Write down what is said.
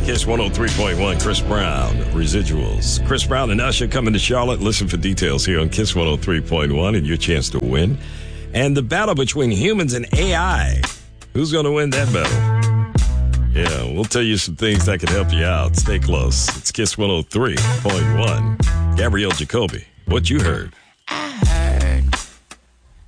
Kiss 103.1, Chris Brown, Residuals. Chris Brown and Usher coming to Charlotte. Listen for details here on Kiss 103.1 and your chance to win. And the battle between humans and AI. Who's going to win that battle? Yeah, we'll tell you some things that can help you out. Stay close. It's Kiss 103.1. Gabrielle Jacoby, what you heard.